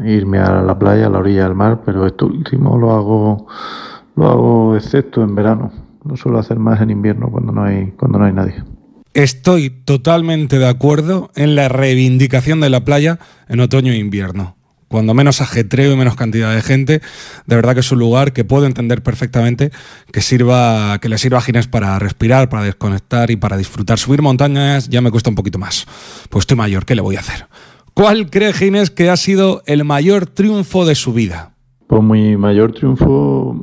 irme a la playa, a la orilla del mar, pero esto último lo hago excepto en verano. Lo suelo hacer más en invierno cuando no hay nadie. Estoy totalmente de acuerdo en la reivindicación de la playa en otoño e invierno. Cuando menos ajetreo y menos cantidad de gente, de verdad que es un lugar que puedo entender perfectamente que le sirva a Ginés para respirar, para desconectar y para disfrutar. Subir montañas ya me cuesta un poquito más, pues estoy mayor, ¿qué le voy a hacer? ¿Cuál cree Ginés que ha sido el mayor triunfo de su vida? Pues mi mayor triunfo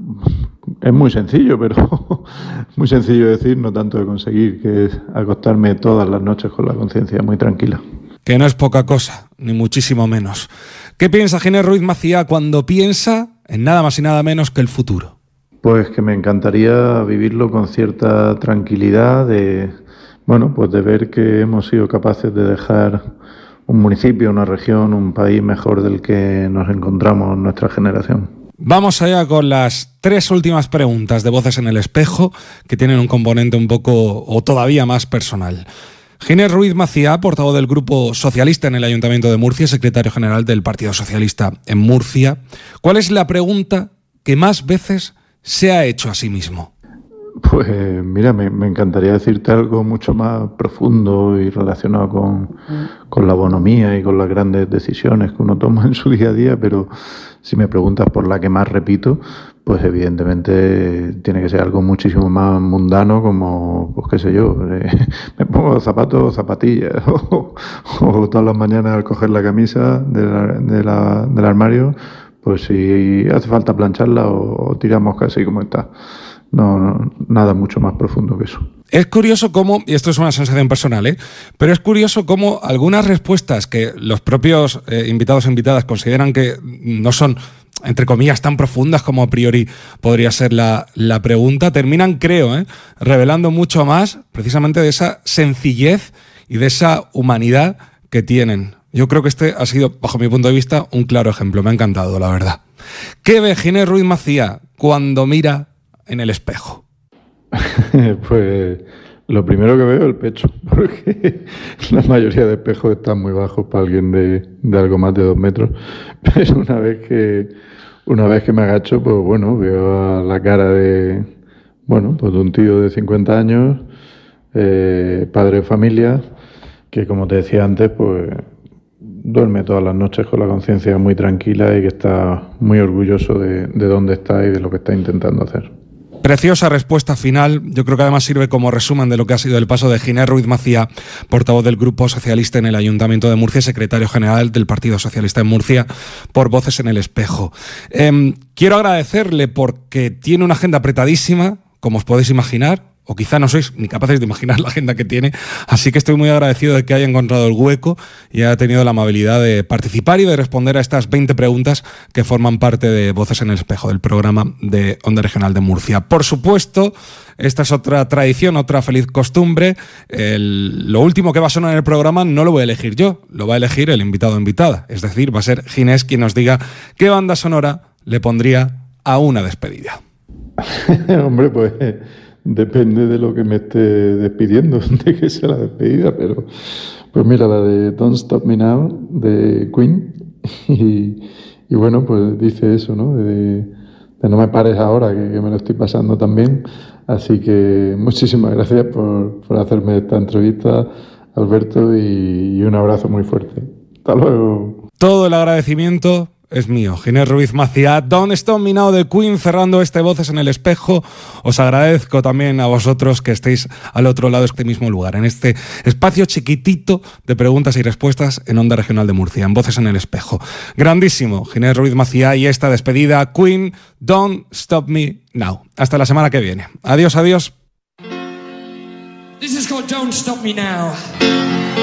es muy sencillo, pero muy sencillo de decir, no tanto de conseguir, que es acostarme todas las noches con la conciencia muy tranquila. Que no es poca cosa, ni muchísimo menos. ¿Qué piensa Ginés Ruiz Maciá cuando piensa en nada más y nada menos que el futuro? Pues que me encantaría vivirlo con cierta tranquilidad, de ver que hemos sido capaces de dejar un municipio, una región, un país mejor del que nos encontramos en nuestra generación. Vamos allá con las 3 últimas preguntas de Voces en el Espejo, que tienen un componente un poco o todavía más personal. Ginés Ruiz Maciá, portavoz del Grupo Socialista en el Ayuntamiento de Murcia, secretario general del Partido Socialista en Murcia. ¿Cuál es la pregunta que más veces se ha hecho a sí mismo? Pues mira, me encantaría decirte algo mucho más profundo y relacionado con la bonomía y con las grandes decisiones que uno toma en su día a día, pero si me preguntas por la que más repito, pues evidentemente tiene que ser algo muchísimo más mundano, como, pues qué sé yo, me pongo zapatos, zapatillas, o todas las mañanas al coger la camisa del armario, pues si hace falta plancharla o tiramos casi como está. No, nada mucho más profundo que eso. Es curioso cómo, y esto es una sensación personal, pero es curioso cómo algunas respuestas que los propios invitados e invitadas consideran que no son, entre comillas, tan profundas como a priori podría ser la pregunta, terminan, creo, revelando mucho más precisamente de esa sencillez y de esa humanidad que tienen. Yo creo que este ha sido, bajo mi punto de vista, un claro ejemplo. Me ha encantado, la verdad. ¿Qué ve Ginés Ruiz Maciá cuando mira en el espejo? Pues lo primero que veo es el pecho, porque la mayoría de espejos están muy bajos para alguien de algo más de 2 metros. Pero una vez que me agacho, pues bueno, veo la cara de un tío de 50 años, padre de familia, que como te decía antes, pues duerme todas las noches con la conciencia muy tranquila y que está muy orgulloso de dónde está y de lo que está intentando hacer. Preciosa respuesta final. Yo creo que además sirve como resumen de lo que ha sido el paso de Ginés Ruiz Maciá, portavoz del Grupo Socialista en el Ayuntamiento de Murcia, secretario general del Partido Socialista en Murcia, por Voces en el Espejo. Quiero agradecerle porque tiene una agenda apretadísima, como os podéis imaginar, o quizá no sois ni capaces de imaginar la agenda que tiene, así que estoy muy agradecido de que haya encontrado el hueco y haya tenido la amabilidad de participar y de responder a estas 20 preguntas que forman parte de Voces en el Espejo, del programa de Onda Regional de Murcia. Por supuesto, esta es otra tradición, otra feliz costumbre. Lo último que va a sonar en el programa no lo voy a elegir yo, lo va a elegir el invitado o invitada, es decir, va a ser Ginés quien nos diga qué banda sonora le pondría a una despedida. Hombre, pues depende de lo que me esté despidiendo, de que sea la despedida, pero pues mira, la de Don't Stop Me Now, de Queen, y bueno, pues dice eso, ¿no? De no me pares ahora, que me lo estoy pasando también. Así que muchísimas gracias por hacerme esta entrevista, Alberto, y un abrazo muy fuerte. Hasta luego. Todo el agradecimiento es mío. Ginés Ruiz Maciá, Don't Stop Me Now de Queen, cerrando este Voces en el Espejo. Os agradezco también a vosotros que estéis al otro lado de este mismo lugar, en este espacio chiquitito de preguntas y respuestas en Onda Regional de Murcia, en Voces en el Espejo. Grandísimo, Ginés Ruiz Maciá, y esta despedida, Queen, Don't Stop Me Now. Hasta la semana que viene. Adiós, adiós. This is called Don't Stop Me Now.